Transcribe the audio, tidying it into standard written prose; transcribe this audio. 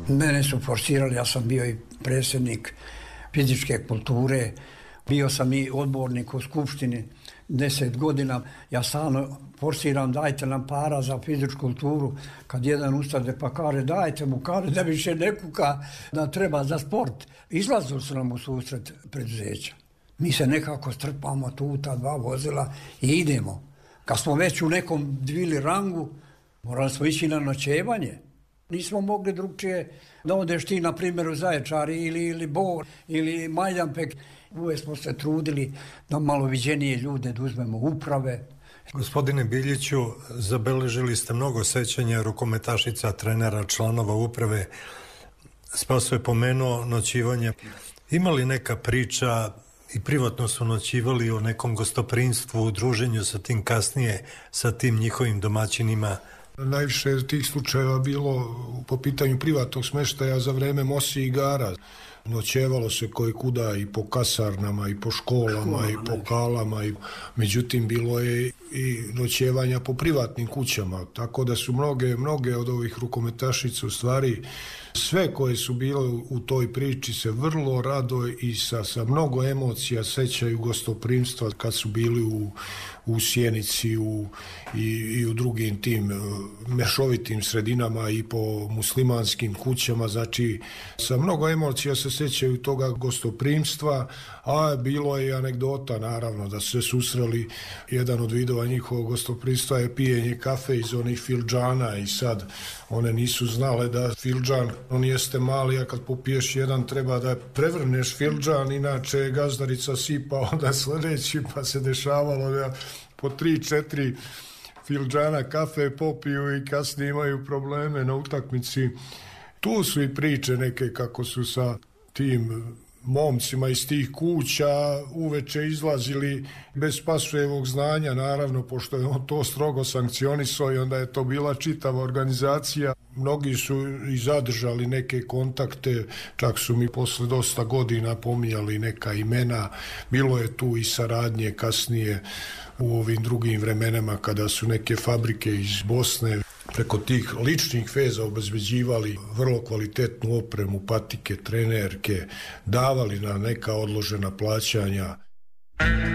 Mene su forsirali, ja sam bio i predsjednik fizičke kulture, bio sam i odbornik u skupštini 10 godina, ja stalno forsiram, dajte nam para za fizičku kulturu, kad jedan ustade pa kaže dajte mu, kaže da više ne kuka, da treba za sport. Izlazili su nam u susret preduzeća. Mi se nekako strpamo tu, ta dva vozila i idemo. Kad smo već u nekom dvili rangu, morali smo ići na noćevanje. Nismo mogli drugčije da odeš ti, na primjer, u Zaječar ili Bor ili Majdanpek. Uvijek smo se trudili da malo viđenije ljude da uzmemo uprave. Gospodine Biljiću, zabeležili ste mnogo sećanja rukometašica, trenera, članova uprave. Spaso je pomenuo noćivanje. Ima li neka priča, i privatno su noćivali, o nekom gostoprinstvu, u druženju sa tim kasnije, sa tim njihovim domaćinima? Najviše tih slučajeva bilo po pitanju privatnog smeštaja za vreme Mosi igara. Noćevalo se koji kuda i po kasarnama i po školama i po kalama, međutim bilo je i noćevanja po privatnim kućama, tako da su mnoge od ovih rukometašica u stvari sve koje su bile u toj priči se vrlo rado i sa mnogo emocija sećaju gostoprimstva kad su bili u Sjenici i u drugim tim mešovitim sredinama i po muslimanskim kućama, znači sa mnogo emocija se sećaju toga gostoprimstva, a bilo je i anegdota naravno da su se susreli. Jedan od vidova njihovog gostoprimstva je pijenje kafe iz onih fildžana i sad one nisu znale da fildžan, on jeste mali, a kad popiješ jedan treba da prevrneš fildžan, inače gazdarica sipa onda sledeći, pa se dešavalo da po 3-4 fildžana kafe popiju i kasnije imaju probleme na utakmici. Tu su i priče neke kako su sa tim momcima iz tih kuća uveče izlazili bez Spasujevog znanja, naravno, pošto je on to strogo sankcionisao i onda je to bila čitava organizacija. Mnogi su i zadržali neke kontakte, čak su mi posle dosta godina pominjali neka imena. Bilo je tu i saradnje kasnije u ovim drugim vremenama kada su neke fabrike iz Bosne preko tih ličnih veza obezbeđivali vrlo kvalitetnu opremu, patike, trenerke, davali na neka odložena plaćanja.